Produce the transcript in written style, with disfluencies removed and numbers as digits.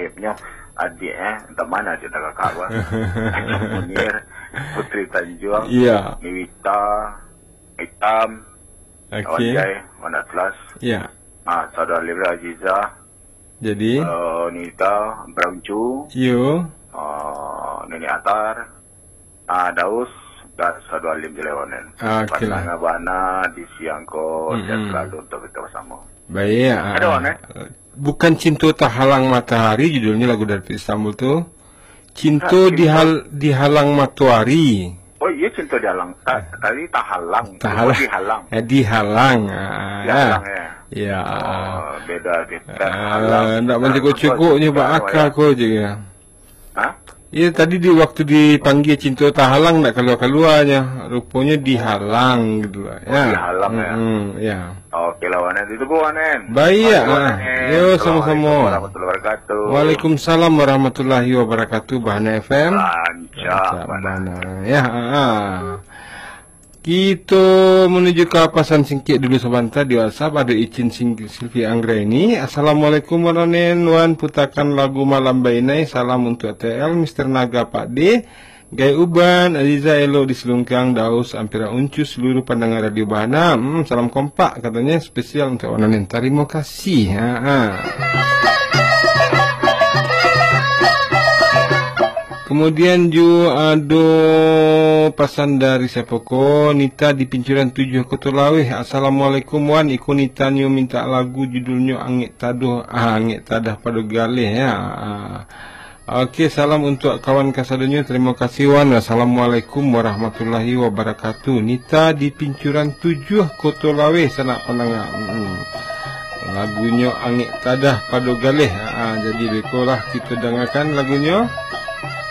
Rahimnya adiknya entah mana dia kakak gua. Munir, Putri Tanjung, Iya. Niwita, Hitam, Oke. Wanjai, Wanatlas, Iya. Saudara Libra Aziza, Jadi, Nita, Brangcu, yo. Nini Atar, Daus, dan Saudara Lim Jelewanen. Oke lah. Pandangan bana di siangko dan selalu untuk kita bersama. Baik. Ada Wan, Bukan Cinta Tak Halang Matahari judulnya lagu dari Istanbul tuh. Cinta dihalang Matahari. Oh iya, cinta dihalang. Tadi tak halang. Dihalang. Dihalang. Dihalang. Dihalang ya. Ya. Beda kita halang. Nggak mencukuk-cukuknya Pak Aka kok juga. Hah? Iya tadi di waktu dipanggil Cinta Tak Halang nggak keluar-keluarnya, rupanya dihalang gitu lah. Ya. Dihalang ya. Ya. Oke lah Wanen, itu gua Wanen. Baik ya. Yo Assalamualaikum sama-sama. warahmatullahi wabarakatuh. Waalaikumsalam warahmatullahi wabarakatuh. Bahana FM. Lancar. Bahana. Ya. Kita menuju ke pasan singkit dulu sebentar di WhatsApp. Ada izin Silvi Anggreni. Assalamualaikum warahmatullahi wabarakatuh. Putakan lagu Malam Bainai. Salam untuk TL Mr. Naga Pak D, Gai Uban, Aziza Elo di Selungkang, Daus, Ampera Uncus, seluruh pendengar Radio Bahana. Salam kompak katanya spesial untuk warahmatullahi. Terima kasih. Kemudian juga ada pesan dari siapa ko Nita di Pincuran 7 Kota Laweh. Assalamualaikum Wan, iku Nita nyo minta lagu judulnya Angit Taduh. Angit Tadah Pada Galih ya. Oke, salam untuk kawan kasadonyo. Terima kasih Wan. Assalamualaikum warahmatullahi wabarakatuh. Nita di Pincuran 7 Kota Laweh sana pendengar. Lagunya Angit Tadah Pada Galih. Jadi bekolah kita dengarkan lagunya.